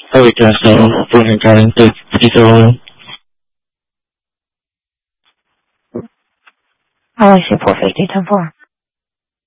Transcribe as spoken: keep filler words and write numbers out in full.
Ahorita estamos por entrar en el piso. I like say four fifty, ten four.